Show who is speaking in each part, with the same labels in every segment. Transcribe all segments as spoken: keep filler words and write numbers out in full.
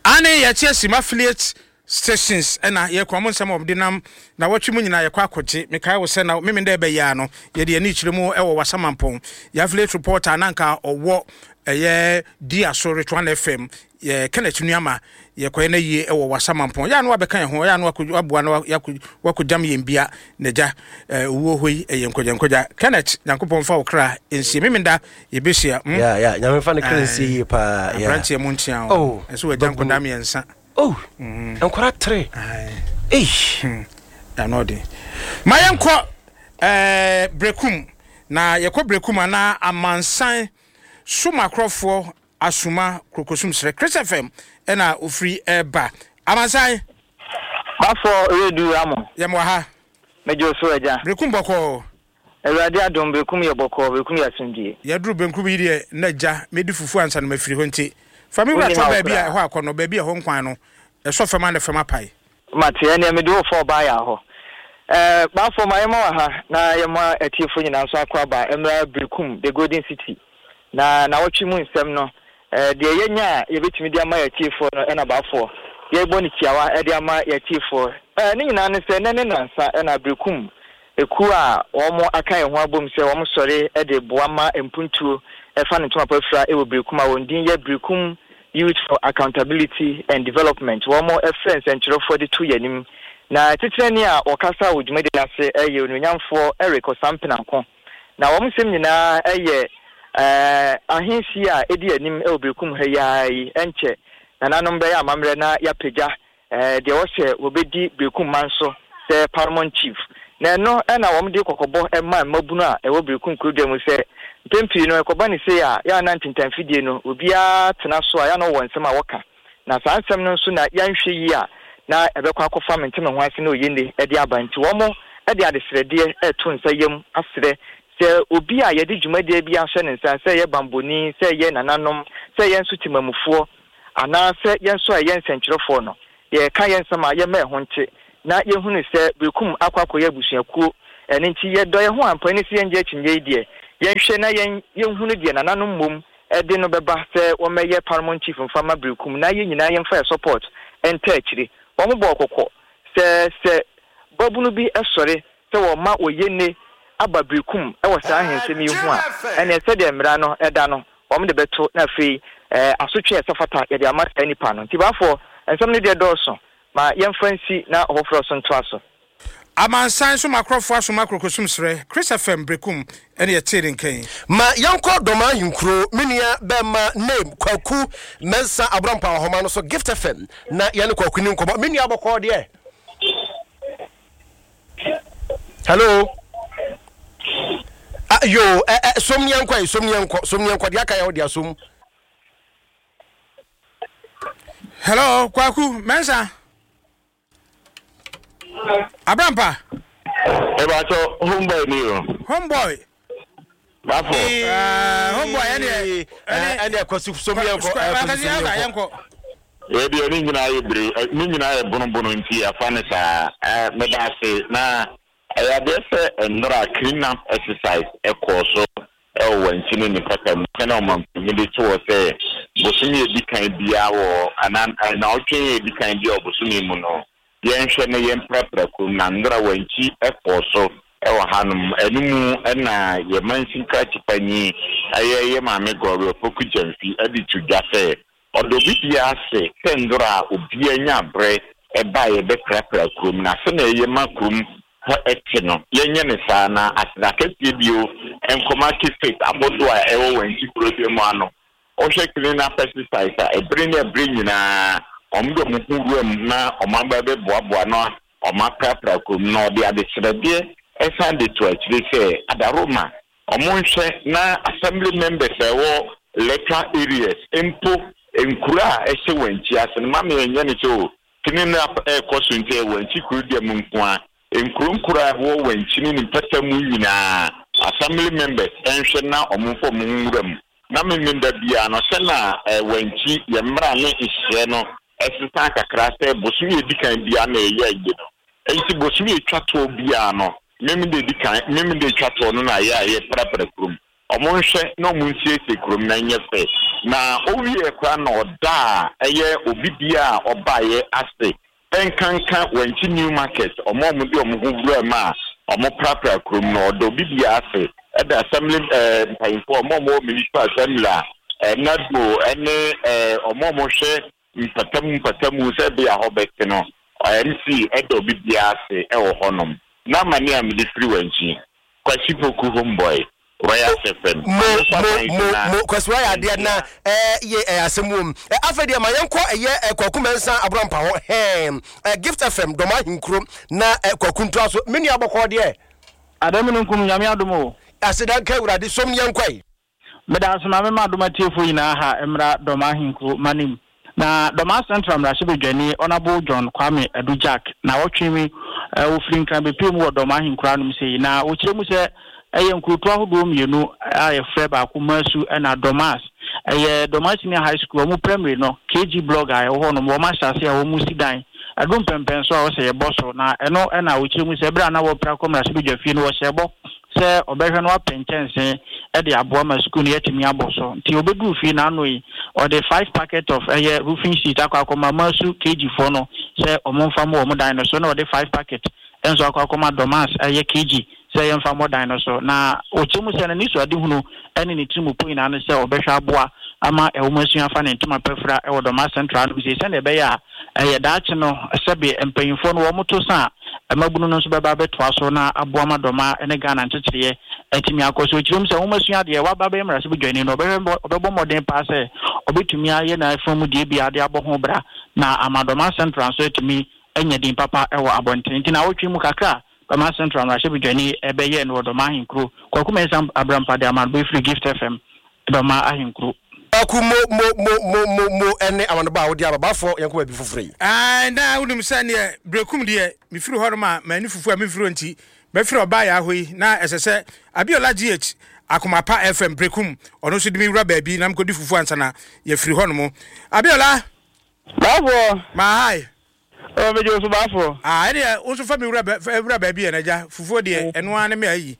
Speaker 1: Ane ya sim affiliate stations ena ye kwa monsam obdinam na watwe mu nyina ye kwa akoje mekai wo se na meme nda be ya no ye de ani kyeremu ewo wasamampon ya affiliate reporter ananka owo eye dia so retwan F M ye Kenneth Nuama ye kwa na yi ewo wasamampon ya no abeka ye ho ya no aboa no wakudam ye mbia naja uwo hoi eye nkoja nkoja Kenneth Nyankopon fa okra ensi meme nda ye besia
Speaker 2: ya ya nyame fa ne krensi pa
Speaker 1: ya branch ye muntia
Speaker 2: oh
Speaker 1: eso we janko dam ye nsa
Speaker 2: oh enkora tre eh
Speaker 1: ya no de mayenko eh brekum na ye ko brekum na amansan Suma Crawford Asuma Krokosum Sre Chris F M ena ofri eba Amasai
Speaker 3: Bafo redu amo
Speaker 1: Yemwa ha
Speaker 3: Mejo so eja
Speaker 1: Brekum boko
Speaker 3: Ewade adom brekum ye boko brekum ya sundie
Speaker 1: Yadru benkum yi de naja medi fufu ansa no mafiri ho nti Fami wa to ba bia ho akono ba bia ho nkwan no eso fema na fema pai
Speaker 3: Mate ene me do for ba ya ho eh Bafo mayema wa ha na yema etiefo nyina so akwa ba emra brekum the Golden City na na watchi mu nsem no eh de yenya ye betimi de ama ya tiefo no ena bafo ye boni kiawa e de ama ya tiefo eh ni nyina ne se ne ne nansa ena brekum eku a omo aka ye ho abom se omo sore e de boama empuntuo e fa ne tuma pafra e wo brekum a wondin ye brekum Youth for Accountability and Development omo e friends enchiro for the two yanim na titrani a okasa wodwumade na se e ye ononyamfo Eric Osampenanko na omo sem nyina e ye eh ahensi a edi anim e obrekum ha yayi enche nananom be ya mamre na ya pega eh de wo se obedi brekum manso se paramount chief na no e na wom de kokobo e ma mabunu a e obrekum krodem se mpempi no ekoba ni se ya ya na ntintan fidie no obia tena so a ya no wonsem a woka na sansem no so na ya nhwe yi a na ebekwa akofa menteme ho ase na oyende e de abanti wo mo e de adesrede e to nsa yem asre se obi a yedi dwumade bia hwe ne nsa se ye bamboni se ye nananom se ye nso timamufo ana se ye nso a ye nsenkyerefo no ye ka ye nsama ye ma ho nte na ye hunu se brekum akwakọ ye busuakuo ene nti ye do ye ho ampani se ye nje kinye die ye hwe na ye ye hunu die nananom mom e de no beba se wo ma ye paramount chief mfama brekum na ye nyina ye mfa support enta akiri wo mo bo kokọ se se babunu bi esore se wo ma oyene aba brekum e wo sa ahensem yi ho a ene se de mra no eda no om de beto na fei eh asotwe esafata ye de amasa nipa no ti bafo ensem ne de doso ma ye mfansi na ohofro so nto aso
Speaker 1: Amansan so makrofo aso makrokosum Sre Chris F M brekum ene ye tire nkan
Speaker 2: ma yanko doma hinkro menia be ma name kwaku mensa abrampa homa no so Gift F M na ye ne kwaku ni nkoba menia bokọ de hello ah yo eh eh somnyankwa somnyankwa somnyankwa dia ka ya odi asom
Speaker 1: hello kwaku mensa Abrampa
Speaker 4: Eba so homeboy ni o
Speaker 1: homeboy
Speaker 4: Bafo
Speaker 1: eh homeboy ene
Speaker 2: ene akosu somnyankwa
Speaker 1: yanko
Speaker 4: e bi oni nyina ye bre ni nyina ye bonobono nti afa ne sa eh medase na ya be se enra clean up exercise e koso e wo nchini ni pata kana o mi de to se bosumi e dikan bia wo anan na otwe e dikan bia bosumi mu no ye nhwe ne ye mprapra ku na ndra wanchi e koso e wo hanum enumu na ye mansin ka tipani aye ye ma me goro poku jamfi adi tudwa se odobi bia se kendra obi anya bre e ba ye be prapra ku na se na ye makum ha etino yenye ne sana asidakete bio enkomaki state abodo a ewo wanchi kurode mu ano o hwe clean up exercise a ebri ne ebri nyina omdo mukuruam na omaba be boaboa no omapra kom no de adesrede esan de to akire se adaroma omonhwe na assembly members ewo electoral areas empo enkura ehye wanchi asen ma me yenye ne so clean up e kosunte wanchi kurode mu nkoa enkurunkura wo wanchini ni patamu nyina assembly members enhwe na omfo mu nwuram na memenda bia no se na wanchi ye mra ne ihye no esisa kakra se bosumi edikan bia na eye age no enti bosumi etwato bia no memende edikan memende etwato no na ye aye prapra krum omonhwe na omunsiese krom na nyefe na owie kwa na oda eye obibia obaye ase enkanka wanchi new market omomudi omugubru ma omo prapra krom na odo bibia ase eda assembly eh mpainfo omomo municipal assembly nado ene eh omomohwe mpatamu mpatamu se bia hobeke no ayisi edo bibia ase e wo honom na mani am di free wanchi kwasipoku homeboy Royal F M
Speaker 2: mo mo mo kwaswa ya de na eh ye asemum afedi ma yenko eye kwakumensa abrampa ho hem Gift F M doma hinkro na kwakuntu aso meni abokọ de
Speaker 5: adaminu nkum nyame adomo
Speaker 2: aseda ka urade som yenkwai
Speaker 5: meda asoma me ma doma tiefo yina ha emra doma hinkro manim na doma central mrashe bedwani honorable John Kwame Adujak na wotwemi ofrin kan bepem wo doma hinkro anum sei na wo kiremu se eye nkuruto ahodo mienu aye frɛ ba ko masu na Domas eye Domas ni high school mu primary no K G blog aye ho no mo ma hyase a wo mu sidan adum pempen so a wo se ye boso na eno na wo kire mu se bra na wo pra ko mra se bedwa fie no wo hyebo se obehwe no apenchense e de aboa ma school no yetimi aboso nti obedu fie na no yi or the five packet of eye roofing sheet akwa akoma masu K G four no se omomfa mo mo dan no so na the five packet enso akwa akoma Domas eye K G say yam fa more dinosaur na ochimu se na niso ade hunu ene ne timu point na se obehwa aboa ama e wo masua fa ne ntuma pefra e wo Doma central no se se na be ya e daache no sebe empanyfo no wo moto sa amabunu no so beba beto aso na aboa ma Doma ene Ghana ntetire atimi akoso ochimu se wo masua de wa baba emra se bedwane no obebo modern pa se obetumi aye na fomu de bia de abo ho bra na amadoma central so atimi enya din papa e wo abonten ntina wotwimu kakra Doma Central Rashe Bidwani ebeye no Doma Hinkro kwakumensa abrampa de aman free Gift F M Doma Hinkro
Speaker 2: aku mo mo mo mo mo ene amano ba wo dia babafo yanko ba bi fufure
Speaker 1: ah na wudum sane brekum de mi firi horoma mani fufu a mi firi nti me firi oba ya hoyi na esese Abiola G H akomapa F M brekum ono so dimi wura baabi na mkodi fufu ansana ye firi honomo Abiola
Speaker 5: Babo
Speaker 1: ma hi
Speaker 5: o me jo so bafo
Speaker 1: ah ene o so fa mi wura wura baabi na ja fufu de eno ane me ayi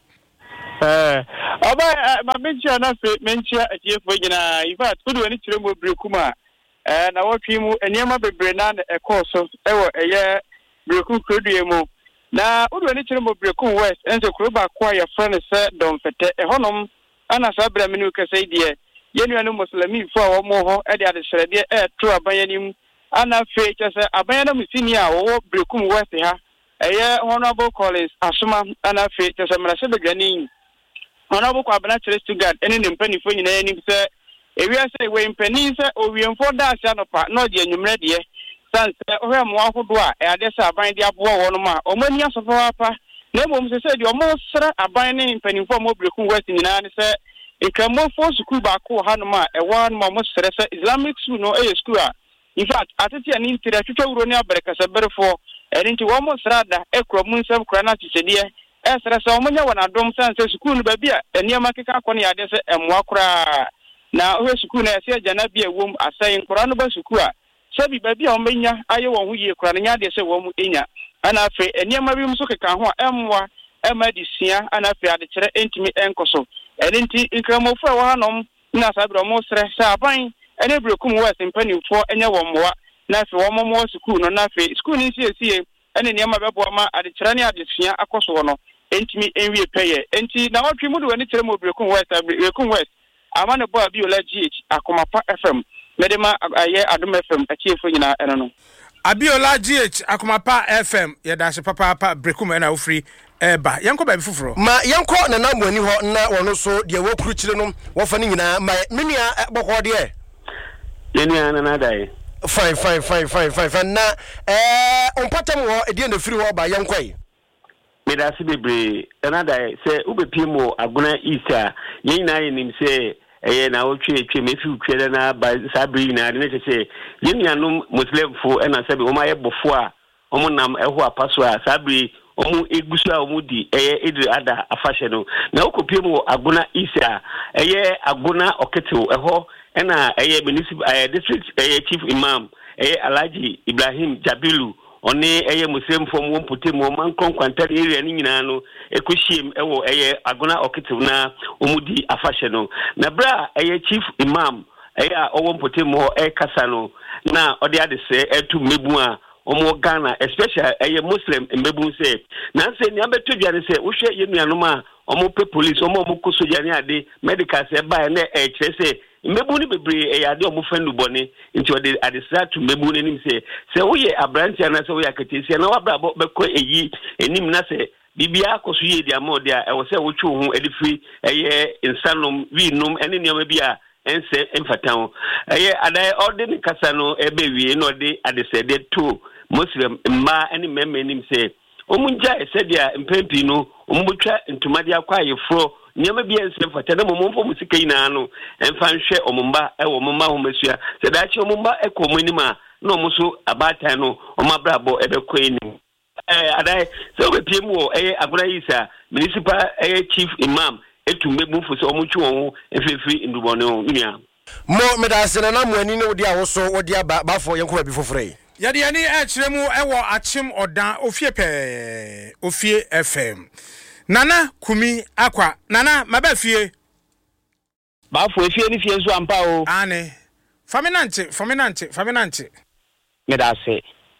Speaker 5: eh oba ma benchia na fe menchia atiefo gina in fact kudu ani kire mo brekuma eh na wotwi mu eniema bebre na e course ewo eye brekum kudu mu na kudu ani kire mo brekum west ense kuro ba kwa ya friend se don fete e honom ana sabra menu kase die yenu anu muslimi fo awo mo ho e de ade srede e tro abanyanim ana fe kese abanyana musini a wo brekum west ha eye honorable Collins asuma ana fe kese mra se begani Honorable Kwabena Stuttgart ene ne mpani fo nyina nim se ewia se we mpani se owiemfo da asia no pa na odi anwumre de sanse ohwe mo ahodo a e ade se aban de aboa wo no ma omani asofo apa na mom se se de omo sra aban ne mpani fo mo brekum west nyina ne se ekramo fo school ba ko ha no ma e wa no mo sra se Islamic school no e school a in fact atete ani ntira twetwa wuro ne aberekasa berefo ene nti wo mo sra da e kromu nsem kra na tichedie esra so omunya wana dom sanse school ba bia eniema keka akọ ne yade se emwa kura na ohwe school na ese agana bia wom asayin kura no ba school a sabi ba bia omenya aye won hu ye kura ne nyade se wom enya ana afi eniema bi mso keka ho emwa ema disia ana afi ade kire entimi enkoso ene nti nkramofo a hanom na sabro mo sre sa aban ene brekum west mpanimfo enya womwa na afi womomo school no na afi school ni sie sie ene niema bebo ma ade kire ne ade sia akoso no entimi enwie peye enti na watwi mu de wani kire mo brekum west brekum west amane bo Abiola G H akomapa F M medema aye adom F M achiefo nyina eno no
Speaker 1: Abiola G H akomapa F M ye da se papa papa brekum na ofri eba yenko ba bifufuro
Speaker 2: ma yenko na na mwani ho na wono so de wo kuru kire no wo fa ni nyina ma menia bokọ de
Speaker 6: yenia na na dai
Speaker 2: fine fine fine fine fine fine na eh onpatam ho e de na firi ho ba yenko yi
Speaker 6: medasi bebre anada se ubepimo aguna isa yina yenim se eye na otwe etwe mefi utwe na ba sabri na ne se yenianum muslimfo ena se be o ma ye bofo a omo nam eho apaso a sabri omo egusu a omo di eye idri ada afahye no na okopimo aguna isa eye aguna oketew eho ena eye municipal district eye chief imam eye Alhaji Ibrahim Jabilu oni eye muslim fom won putem mo man konkwanta area ni nyina no ekohiem ewo eye agona oketew na omudi afahye no na bra eye chief imam eye a owo putem ho e kasa no na ode ade se etu mebu a omo Ghana especially eye muslim mebu se na se ni abeto dware se wo hwe ye nuanom a omo pe police omo omo ko sojani ade medical se ba na e kire se mebu ni bebre e ade omo fanu bone nti ode ade sa to mebu ni nim se se wo ye abrantia na se wo yakatesi na wabra be ko eyi enim na se bibia ko so ye dia mo dia e wo se wo twu ho ade free eye insanom wi num ene niam bia ense emfatan eye adai ordinary kasa no ebe wie no de ade se de to muslim ma ene meme nim se omunja ese dia mpempi no ombutwa ntumade akwa yefro nyama bia ense mfatan na momomfo musika ina no emfa nhwe omumba e wo momma ho masua se da chi omumba e ko monima na omuso abata no omabrabo ebe ko eni eh adai se obepiem wo eye agora isa municipal eye chief imam etu mebu fo se omutwe won efefi ndubone won nia
Speaker 2: mo medasena na mo ani ne wodi awoso wodi aba bafo yenko bi fofore
Speaker 1: yade yani e kiremu ewo achim odan ofie pe ofie F M nana kumi akwa nana mabafie
Speaker 7: bafo efie ni fie nso ampa o
Speaker 1: ane faminante faminante faminante
Speaker 7: medase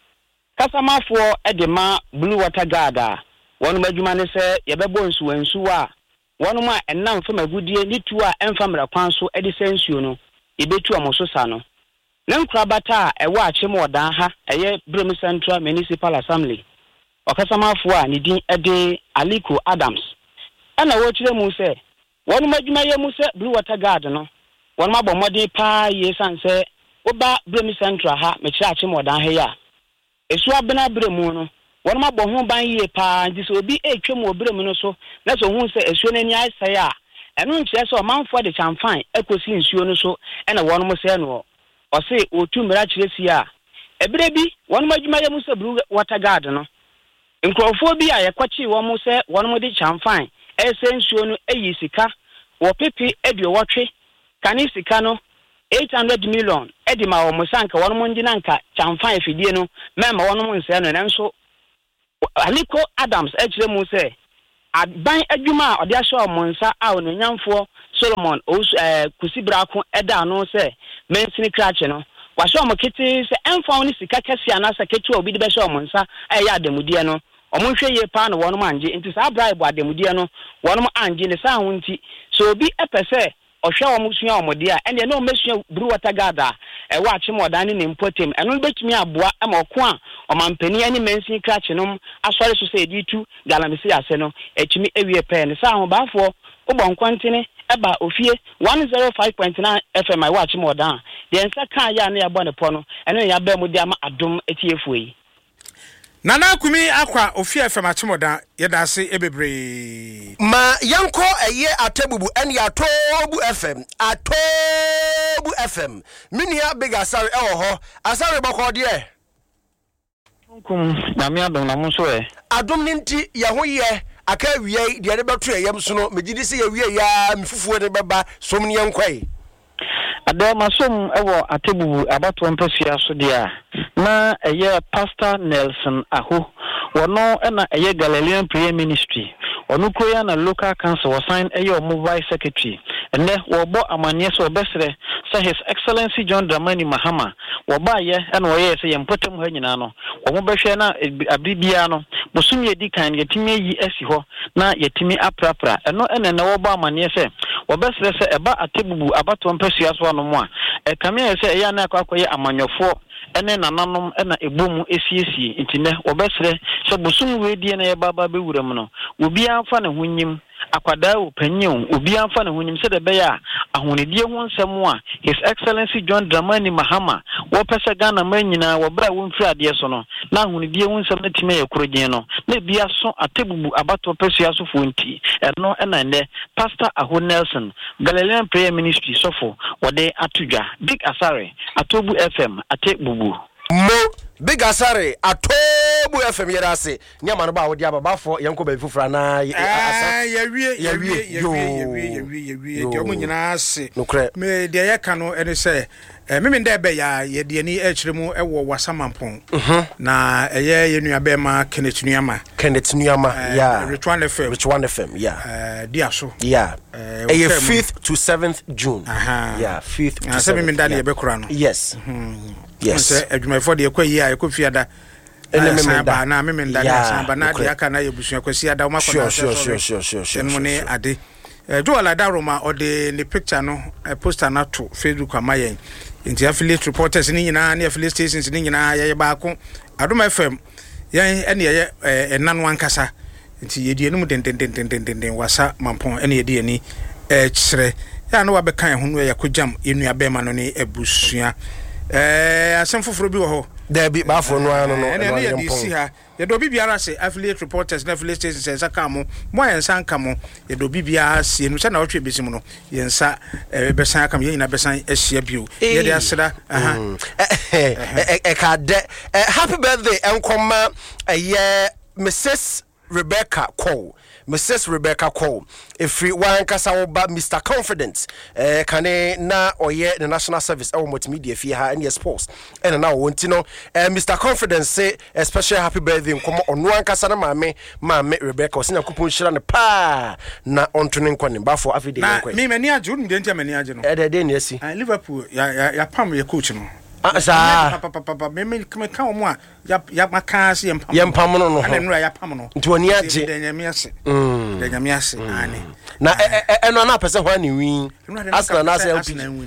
Speaker 7: kasamafo edema blue water guard wonu madwuma ne se yebebo nsu wansu a wonu ma enam fa magudie ni tu a emfa mra kwan so edi sensuo no ebetu amoso sa no ne nkrabata a ewo achim odan ha eye Brem Central Municipal Assembly okasamafo a ne din ede Aliko Adams ana wo kire mu se wonu madwuma ye mu se blue water guard no wonu ma bomode pa ye sanse oba Brem Central ha me kire achim odan ha ya esu abena Brem no wonu ma bo ho ban ye pa ndi so obi etwem Brem no so na so hu se esu na ni aisa ya enu nche so manfo de chamfan ekosi nsuo no so ena wonu mo se no o se otu mira kiresi a ebere bi wonu madwuma ye mu se blue water guard no nkrofo bi a yakwachi wo mu se wonu mo de chamfan ese nsuo no eyi sika wo pepe edio wotwe kani sika no eight hundred million edi ma wo mo sanka wonu mo ndina nka chamfan efidie no mema wonu mo nse no nanso Aliko Adams ejire mu se aban adwuma ode ahye mo nsa a ononyamfo Solomon eh kusibrako eda no se mensini krache no wahye mo kete se emfa oni sika kese anasa ketu obi de be hye mo nsa eya adamudie no omo hwe ye pa no wono manje enti sa bribe adamudie no wono anje ne sa ho nti so obi epese ohwe omo sua omo de a ene na omesua blue water guard a e wa achim odan ne mpotem eno betumi aboa e ma oko a omampani ani mensin krache no asore so se editu galamisi ase no etumi ewie pe ne sa ho baafo obonkwontene eba ofie one oh five point nine F M I watch more down the ensa kan ya na ya bo ne po no eno ya ba mu de ama adom etiefu yi
Speaker 1: nana kumi akwa ofie F M achimoda yedase ebebre
Speaker 2: ma yanko eye atebubu en ya tobu F M atobu F M minia big asare ewo ho asare boko de
Speaker 7: kum na mi adom na mo so e
Speaker 2: adom ni nti ye ho ye aka wiye de de beto yam so no megidi se ye wiye ya mfufuo de beba som ne yankwai
Speaker 7: adama som ewo atebubu abato mpasua so dia na eye Pastor Nelson Aho wono na eye Galilean Prayer Ministry onu koya na local council wasign eye omo vice secretary ene wo bo amanye so besre say His Excellency John Dramani Mahama wo ba ye na wo ye se yempotem ha nyina no wo mo behwe na abibia no bosum ye di kan yetimi yi asi ho na yetimi aprapra eno ene na wo bo amanye se wo besre se eba atebubu abato mpasua so no mo a e kamia se eya na akwakoye amanyofo ene nananom ena ebomu esiesie intine obesre so bosum we die na ye baba be wuram no obi anfa ne hunyim akwada opanyin obi anfa ne hunyim se de be ya ahonedie ho nsem a His Excellency John Dramani Mahama wo pese Ghana manyina wo bra wo mfiri ade so no na ahonedie ho nsem na time ye korogyen no na bia so atebubu abato pesua so fo nti eno ena ne Pastor Aho Nelson Galilean Prayer Ministry sofo wode atudwa Big Asare Atobu F M atebubu
Speaker 2: mo big asare atobu Abu F M yera se nyama no ba wo dia baba fo yenko ba fufura na
Speaker 1: asa ya wie ya wie ya wie ya wie ya wie ya wie de omo nyina ase me de ye ka no ene se me me nda be ya ye de ani akire mu e wo wasamampon na eye ye nua be ma Kenneth Nuama
Speaker 2: Kenneth Nuama yeah
Speaker 1: Rich one F M
Speaker 2: Rich one F M yeah
Speaker 1: eh dia so
Speaker 2: yeah eh fifth to seventh June yeah fifth to
Speaker 1: seventh me nda de be kura no
Speaker 2: yes yes
Speaker 1: adwumafo de ekwa yi a ekofiada ene me ba na me me nda na ba na de aka na yebusu akwasi ada ma
Speaker 2: kona sure sure sure sure sure
Speaker 1: ene ne ade do ala da roma o de the picture no poster na to Facebook amayen nti affiliate reporters ni nyina na affiliate stations ni nyina ye ba ko Adom F M ye ene ye enanu ankasa nti ye die no den den den den den wasa mampon ene ye die ni e kyere ya no wa be kan ho no ye kojam enu abema no ne ebusua eh asem foforo bi wo ho
Speaker 2: there be ba for no ano no
Speaker 1: ene ye di si ha ye do bibiara se affiliate reporters na affiliate stations se saka mo mo yensa nka mo ye do bibiara se enu se na wotwe besim no yensa e besan aka mo ye nyina besan ahia bio ye de asra aha
Speaker 2: e ka de happy birthday enkoma ye Missus Rebecca Cole Missus Rebecca Cole every one kasa oba Mister Confidence eh kane na oye the national service e multimedia fi ha and sports and na wonti no eh Mister Confidence say a special happy birthday nkomo onu an kasa na maame maame Rebecca osina kupon shira ne pa na ontone nkwane ba for everyday
Speaker 1: nkwane na me mani age unu de ntia mani age no
Speaker 2: eh de de na asi
Speaker 1: Liverpool ya ya pam ya coach no
Speaker 2: asa
Speaker 1: papa papa me me ka omo a ya ya maka ase yempam
Speaker 2: yempam no no
Speaker 1: ana nura ya pam no
Speaker 2: nti oni age
Speaker 1: de nyame ase mm de nyame ase ani
Speaker 2: na eno na pese ho ani win Arsenal na say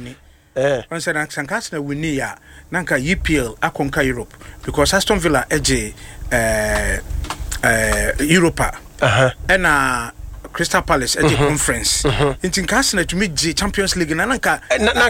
Speaker 1: eh on say na sankas na win ya nanka E P L akonka Europe because Aston Villa eje eh eh Europa
Speaker 2: aha
Speaker 1: ena Crystal Palace at the conference. In Tinkasna to meet the Champions League and Nanka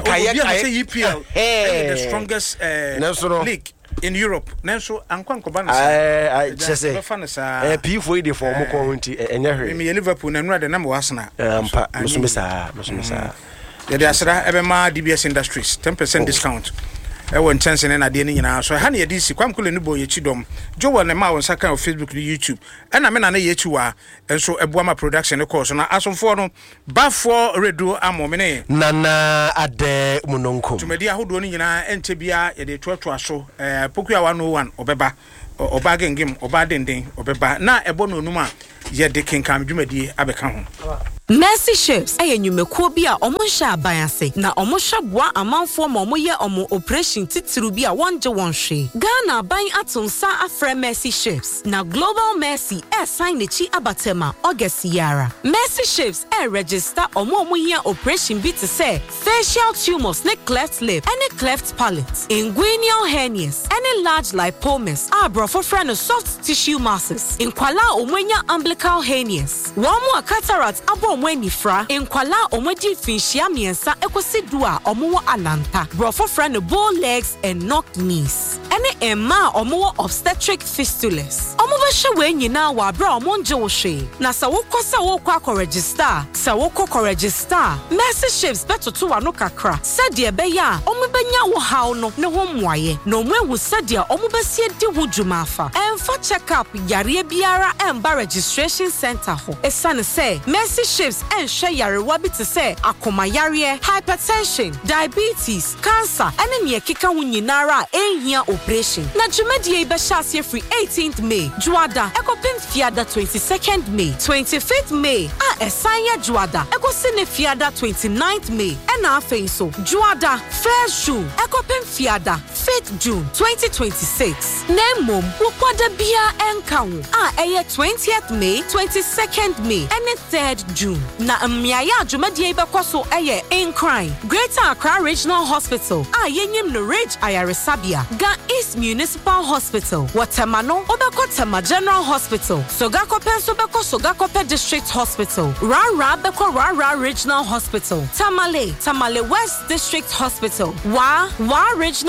Speaker 1: E P L the strongest uh, league in Europe. Nanso Ankwan Kobana.
Speaker 2: I I just say eh P for the for mo community enya hwe.
Speaker 1: Me Liverpool na nura the number Arsenal.
Speaker 2: Ampa musumisa musumisa.
Speaker 1: The asra ebema D B S Industries ten percent discount. E won chance na de ni nyina so ha na ye D C kwamkole ni bo ye chidom Joel na ma won saka on Facebook ni YouTube e na me na na ye chiwa enso ebuama production course na asomfo no ba for radio amomene
Speaker 2: nana ade munonko
Speaker 1: tumedi ahodo ni nyina enche bia ye de toatoa so eh pokua one oh one obeba oba gengem oba denden obeba na ebo no numa ye de kenkam dwumadi abeka ho
Speaker 8: Mercy Ships eye nyumekuo bi a omo hya aban na omo hweboa amanfo ma omo ye omo operation titiru bi a wonje wonhwe Ghana ban atonsa afre Mercy Ships na Global Mercy e sign nechi abatema August yara Mercy Ships e register omo omo ye operation bi te say facial tumors ne cleft lip any cleft palate inguinal hernias any large lipomas abrofo friend no soft tissue masses inkwala omwenya umbilical hernias womo cataract abo Mweni fra enkwala omodi finhia miensa ekosidu a omo alanta brofo friend bow legs and knocked knees ene emma omo obstetric fistulas omo be hwe nyina wa bra omo nje wo hwe na sa wo kosa wo kwa ko register sa wo ko register Mercy Ships betoto wa no kakra sade be ya omo benya wo haw no ne ho mwaye na omo ewu sade omo be sie di ho dwuma afa emfa check up yare biara emba registration center ho esane say Mercy Ships and share yarewa bi te say akoma yare hypertension diabetes cancer ene ne ekeka ho nyinara ehia operation na dwumadie be hyaase free eighteenth May juada ekopim fiada twenty-second May twenty-fifth May a esanya juada ekosine fiada twenty-ninth May ena afei so juada first June ekopim fiada fifth June twenty twenty-six nemom wokwada bia enka ho a eye twentieth May twenty-second May ene third June na mmiaya adwumadie bekoso eye in crime Greater Accra Regional Hospital a yenyim no Ridge Ayaresabia Ga East Municipal Hospital Watermano obeko Tema General Hospital Sogako Penso beko Sogako District Hospital Rara beko Rara Regional Hospital Tamale Tamale West District Hospital Wa Wa Regional Hospital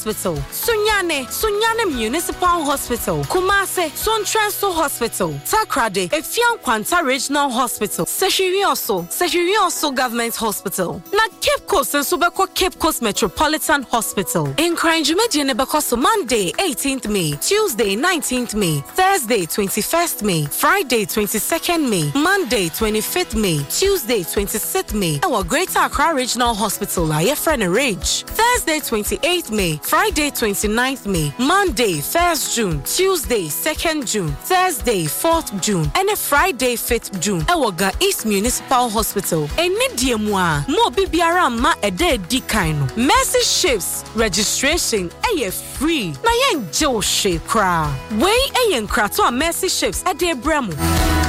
Speaker 8: Hospital, Sunyane, Sunyane Municipal Hospital, Kumase, Sontranso Hospital, Takrade, Efian Kwanta Regional Hospital, Seshirioso, Seshirioso Government Hospital, na Cape Coast and Subeko Cape Coast Metropolitan Hospital. In Cranjumedi Nebekoso Monday, eighteenth May, Tuesday, nineteenth May, Thursday, twenty-first May, Friday, twenty-second May, Monday, twenty-fifth May, Tuesday, twenty-sixth May. Our Greater Accra Regional Hospital, Ayefrene Ridge. Thursday, twenty-eighth May, Friday, twenty-ninth May, Monday, first June, Tuesday, second June, Thursday, fourth June, and a Friday, fifth June. Ewaga East Municipal Hospital. Enidiemwa, mo bibiara ma ede di kaino. Mercy Ships registration eye free. Na yen jo she kra. Wey eye nkrato a Mercy Ships ede bremu.